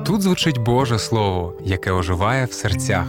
Тут звучить Боже Слово, яке оживає в серцях.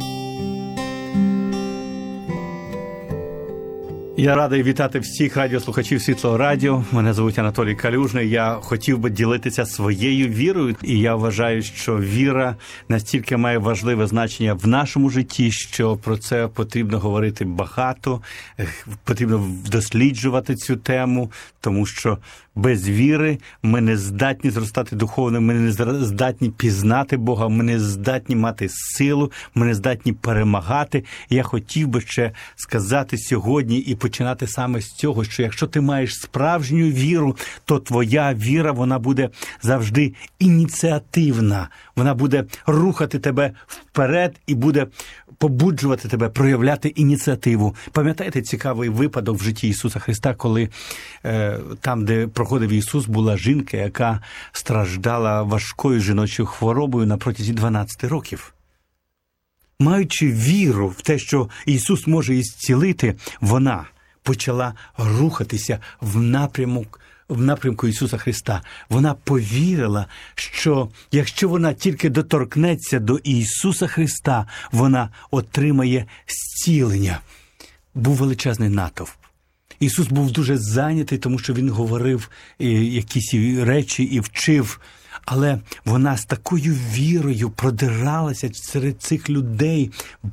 Я радий вітати всіх радіослухачів Світлого Радіо. Мене звуть Анатолій Калюжний. Я хотів би ділитися своєю вірою. І я вважаю, що віра настільки має важливе значення в нашому житті, що про це потрібно говорити багато. Потрібно досліджувати цю тему, тому що без віри ми не здатні зростати духовно, ми не здатні пізнати Бога, ми не здатні мати силу, ми не здатні перемагати. І я хотів би ще сказати сьогодні і починати саме з цього, що якщо ти маєш справжню віру, то твоя віра, вона буде завжди ініціативна. Вона буде рухати тебе вперед і буде побуджувати тебе, проявляти ініціативу. Пам'ятаєте цікавий випадок в житті Ісуса Христа, коли там, де проходив Ісус, була жінка, яка страждала важкою жіночою хворобою на протязі 12 років. Маючи віру в те, що Ісус може її зцілити, вона почала рухатися в напрямку Ісуса Христа. Вона повірила, що якщо вона тільки доторкнеться до Ісуса Христа, вона отримає зцілення. Був величезний натовп. Ісус був дуже зайнятий, тому що Він говорив якісь речі і вчив. Але вона з такою вірою продиралася серед цих людей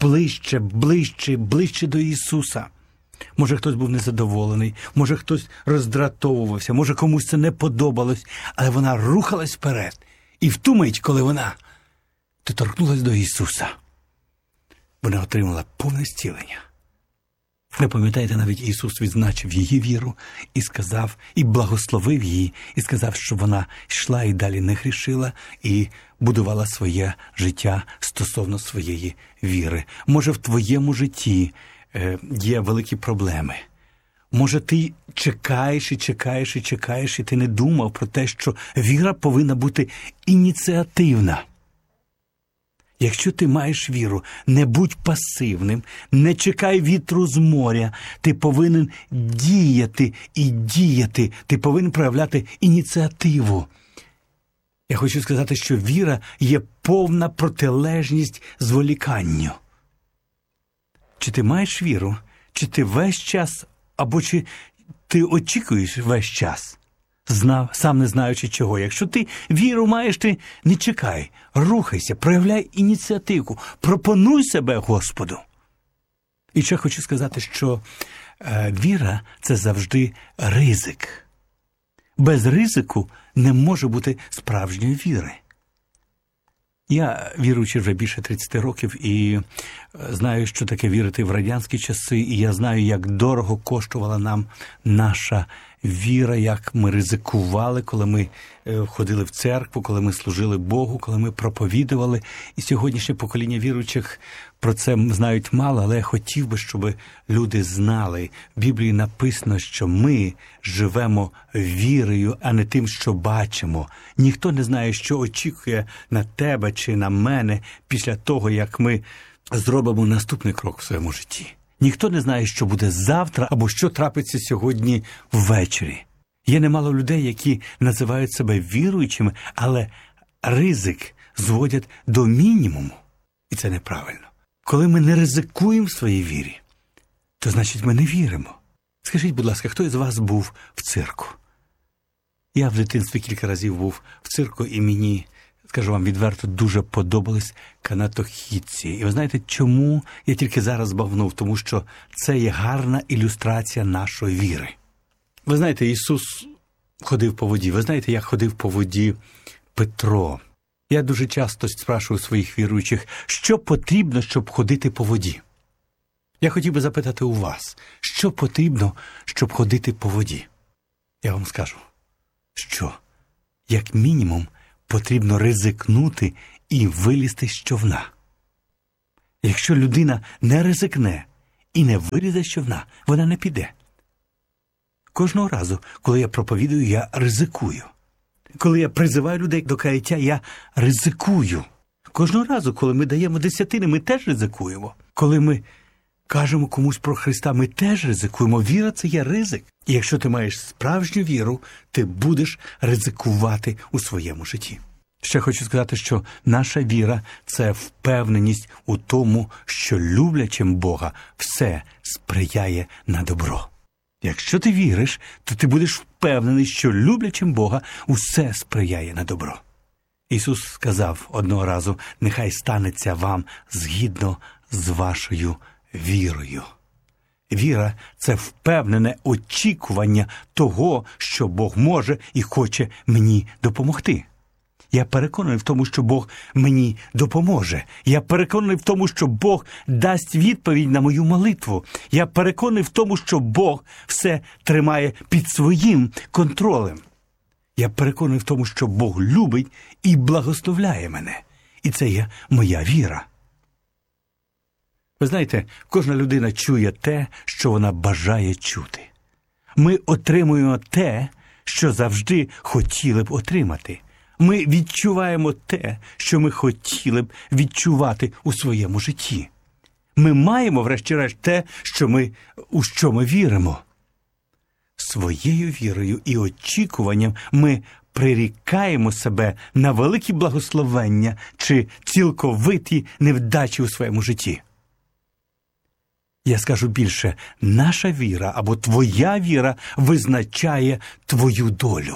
ближче до Ісуса. Може, хтось був незадоволений, може, хтось роздратовувався, може, комусь це не подобалось, але вона рухалась вперед. І в ту мить, коли вона доторкнулась до Ісуса, вона отримала повне зцілення. Ви пам'ятаєте, навіть Ісус відзначив її віру і сказав, і благословив її, і сказав, що вона йшла і далі не грішила, і будувала своє життя стосовно своєї віри. Може, в твоєму житті є великі проблеми. Може, ти чекаєш, і ти не думав про те, що віра повинна бути ініціативна. Якщо ти маєш віру, не будь пасивним, не чекай вітру з моря. Ти повинен діяти і діяти. Ти повинен проявляти ініціативу. Я хочу сказати, що віра є повна протилежність зволіканню. Чи ти маєш віру, чи ти весь час, або чи ти очікуєш весь час? Сам не знаючи чого. Якщо ти віру маєш, ти не чекай, рухайся, проявляй ініціативу, пропонуй себе Господу. І ще хочу сказати, що віра – це завжди ризик. Без ризику не може бути справжньої віри. Я віруючий вже більше 30 років і знаю, що таке вірити в радянські часи, і я знаю, як дорого коштувала нам наша віра, як ми ризикували, коли ми ходили в церкву, коли ми служили Богу, коли ми проповідували. І сьогоднішнє покоління віруючих про це знають мало, але я хотів би, щоб люди знали. В Біблії написано, що ми живемо вірою, а не тим, що бачимо. Ніхто не знає, що очікує на тебе чи на мене після того, як ми зробимо наступний крок в своєму житті. Ніхто не знає, що буде завтра або що трапиться сьогодні ввечері. Є немало людей, які називають себе віруючими, але ризик зводять до мінімуму. І це неправильно. Коли ми не ризикуємо в своїй вірі, то значить ми не віримо. Скажіть, будь ласка, хто із вас був в цирку? Я в дитинстві кілька разів був в цирку, і мені, скажу вам відверто, дуже подобались канатохідці. І ви знаєте, чому я тільки зараз збагнув? Тому що це є гарна ілюстрація нашої віри. Ви знаєте, Ісус ходив по воді. Ви знаєте, як ходив по воді Петро. Я дуже часто спрашую своїх віруючих, що потрібно, щоб ходити по воді. Я хотів би запитати у вас, що потрібно, щоб ходити по воді? Я вам скажу, що, як мінімум, потрібно ризикнути і вилізти з човна. Якщо людина не ризикне і не вилізе з човна, вона не піде. Кожного разу, коли я проповідую, я ризикую. Коли я призиваю людей до каяття, я ризикую. Кожного разу, коли ми даємо десятини, ми теж ризикуємо. Коли ми кажемо комусь про Христа, ми теж ризикуємо. Віра – це є ризик. І якщо ти маєш справжню віру, ти будеш ризикувати у своєму житті. Ще хочу сказати, що наша віра – це впевненість у тому, що люблячим Бога все сприяє на добро. Якщо ти віриш, то ти будеш впевнений, що люблячим Бога усе сприяє на добро. Ісус сказав одного разу: «Нехай станеться вам згідно з вашою вірою». Віра – це впевнене очікування того, що Бог може і хоче мені допомогти. Я переконаний в тому, що Бог мені допоможе. Я переконаний в тому, що Бог дасть відповідь на мою молитву. Я переконаний в тому, що Бог все тримає під своїм контролем. Я переконаний в тому, що Бог любить і благословляє мене. І це є моя віра. Ви знаєте, кожна людина чує те, що вона бажає чути. Ми отримуємо те, що завжди хотіли б отримати. Ми відчуваємо те, що ми хотіли б відчувати у своєму житті. Ми маємо, врешті-решт, те, у що ми віримо. Своєю вірою і очікуванням ми прирікаємо себе на великі благословення чи цілковиті невдачі у своєму житті. Я скажу більше, наша віра або твоя віра визначає твою долю.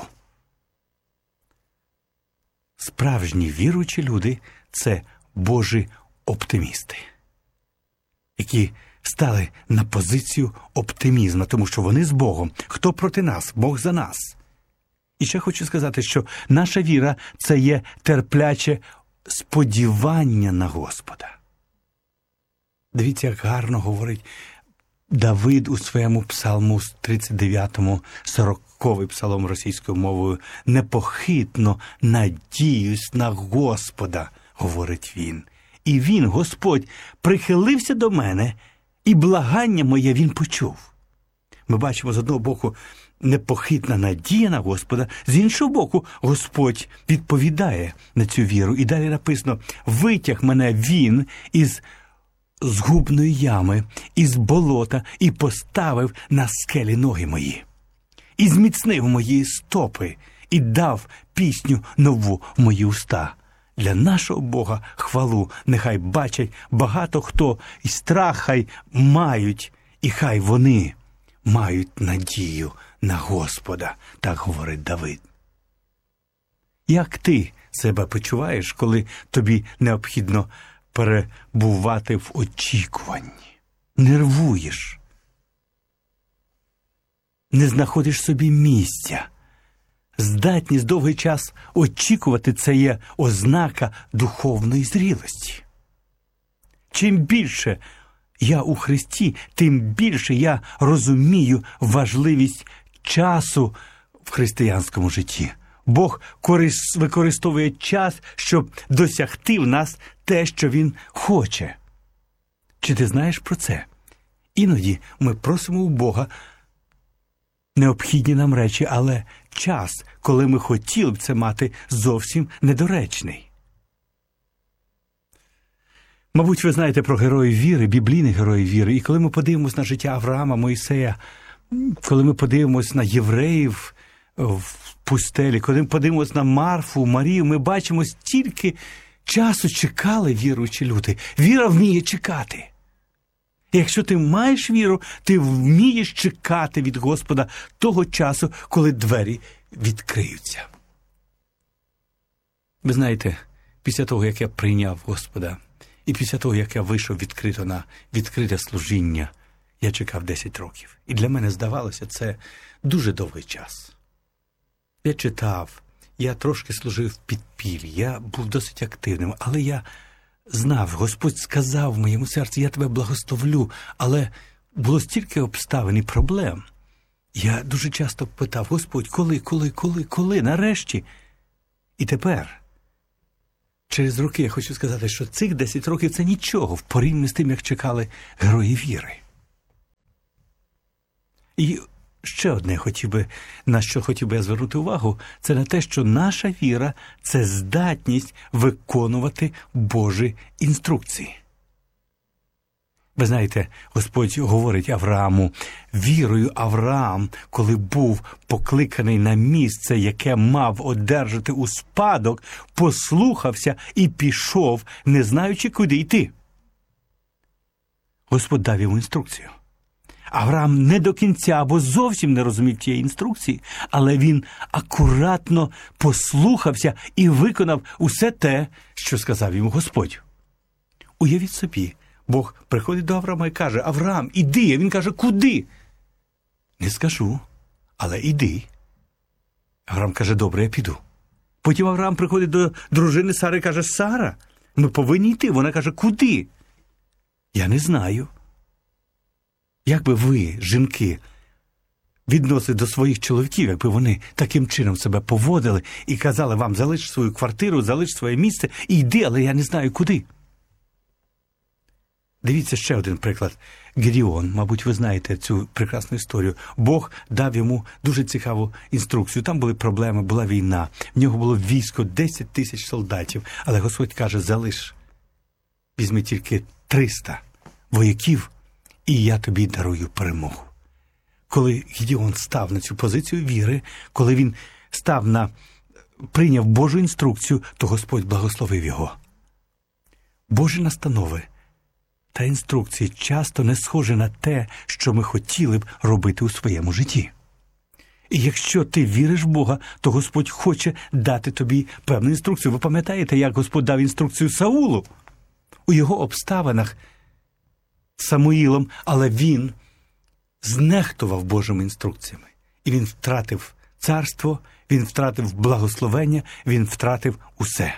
Справжні віруючі люди – це Божі оптимісти, які стали на позицію оптимізму, тому що вони з Богом. Хто проти нас? Бог за нас. І ще хочу сказати, що наша віра – це є терпляче сподівання на Господа. Дивіться, як гарно говорить Давид у своєму псалму 39-му, 40-й псалом російською мовою: «Непохитно надіюсь на Господа», – говорить він. І він, Господь, прихилився до мене, і благання моє він почув. Ми бачимо, з одного боку, непохитна надія на Господа, з іншого боку, Господь відповідає на цю віру. І далі написано: «Витяг мене він із згубної ями, із болота, і поставив на скелі ноги мої, і зміцнив мої стопи, і дав пісню нову в мої уста». Для нашого Бога хвалу нехай бачать багато хто, і страх хай мають, і хай вони мають надію на Господа, так говорить Давид. Як ти себе почуваєш, коли тобі необхідно перебувати в очікуванні? Нервуєш, не знаходиш собі місця. Здатність довгий час очікувати – це є ознака духовної зрілості. Чим більше я у Христі, тим більше я розумію важливість часу в християнському житті. Бог використовує час, щоб досягти в нас те, що Він хоче. Чи ти знаєш про це? Іноді ми просимо у Бога необхідні нам речі, але час, коли ми хотіли б це мати, зовсім недоречний. Мабуть, ви знаєте про героїв віри, біблійних героїв віри. І коли ми подивимось на життя Авраама, Мойсея, коли ми подивимось на євреїв в пустелі, коли ми подивимось на Марфу, Марію, ми бачимо, стільки часу чекали віруючі люди. Віра вміє чекати. І якщо ти маєш віру, ти вмієш чекати від Господа того часу, коли двері відкриються. Ви знаєте, після того, як я прийняв Господа, і після того, як я вийшов відкрито на відкрите служіння, я чекав 10 років. І для мене здавалося, це дуже довгий час. Я читав, я трошки служив в підпіллі, я був досить активним, але я знав, Господь сказав в моєму серці: я тебе благословлю, але було стільки обставин і проблем. Я дуже часто питав: Господь, коли, нарешті? І тепер, через роки, я хочу сказати, що цих 10 років – це нічого в порівнянні з тим, як чекали герої віри. І ще одне, на що хотів би я звернути увагу, це на те, що наша віра – це здатність виконувати Божі інструкції. Ви знаєте, Господь говорить Аврааму, вірою Авраам, коли був покликаний на місце, яке мав одержати у спадок, послухався і пішов, не знаючи, куди йти. Господь дав йому інструкцію. Авраам не до кінця або зовсім не розумів тієї інструкції, але він акуратно послухався і виконав усе те, що сказав йому Господь. Уявіть собі, Бог приходить до Авраама і каже: «Авраам, іди!» А він каже: «Куди?» «Не скажу, але іди». Авраам каже: «Добре, я піду». Потім Авраам приходить до дружини Сари і каже: «Сара, ми повинні йти». Вона каже: «Куди?» «Я не знаю». Як би ви, жінки, відносили до своїх чоловіків, якби вони таким чином себе поводили і казали вам: «Залиш свою квартиру, залиш своє місце і йди, але я не знаю куди». Дивіться ще один приклад. Гедеон, мабуть, ви знаєте цю прекрасну історію. Бог дав йому дуже цікаву інструкцію. Там були проблеми, була війна. В нього було військо 10 тисяч солдатів. Але Господь каже: «Залиш. Візьми тільки 300 вояків, і я тобі дарую перемогу». Коли Гедеон став на цю позицію віри, коли він прийняв Божу інструкцію, то Господь благословив його. Божі настанови та інструкції часто не схожі на те, що ми хотіли б робити у своєму житті. І якщо ти віриш в Бога, то Господь хоче дати тобі певну інструкцію. Ви пам'ятаєте, як Господь дав інструкцію Саулу? У його обставинах з Самуїлом, але він знехтував Божими інструкціями. І він втратив царство, він втратив благословення, він втратив усе.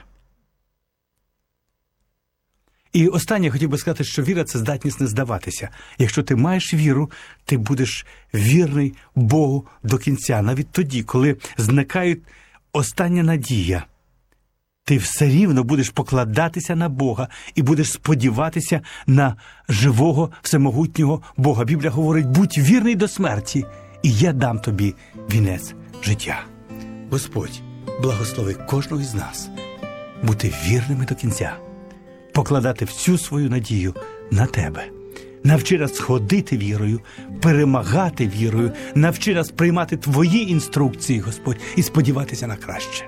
І останнє, я хотів би сказати, що віра – це здатність не здаватися. Якщо ти маєш віру, ти будеш вірний Богу до кінця. Навіть тоді, коли зникає остання надія, ти все рівно будеш покладатися на Бога і будеш сподіватися на живого, всемогутнього Бога. Біблія говорить: «Будь вірний до смерті, і я дам тобі вінець життя». Господь благослови кожного із нас бути вірними до кінця, покладати всю свою надію на Тебе. Навчи нас ходити вірою, перемагати вірою, навчи нас приймати Твої інструкції, Господь, і сподіватися на краще.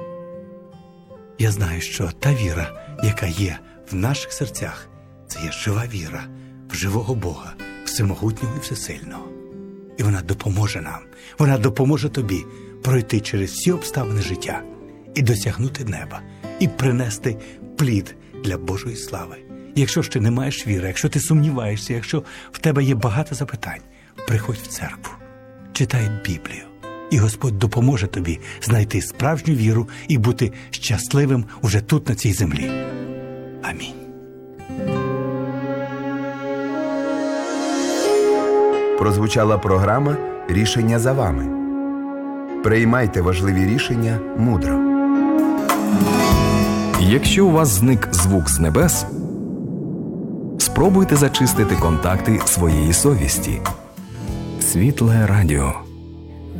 Я знаю, що та віра, яка є в наших серцях, це є жива віра в живого Бога, всемогутнього і всесильного. І вона допоможе нам, вона допоможе тобі пройти через всі обставини життя і досягнути неба, і принести плід для Божої слави. І якщо ж ти не маєш віри, якщо ти сумніваєшся, якщо в тебе є багато запитань, приходь в церкву, читай Біблію, і Господь допоможе тобі знайти справжню віру і бути щасливим уже тут, на цій землі. Амінь. Прозвучала програма «Рішення за вами». Приймайте важливі рішення мудро. Якщо у вас зник звук з небес, спробуйте зачистити контакти своєї совісті. Світле радіо.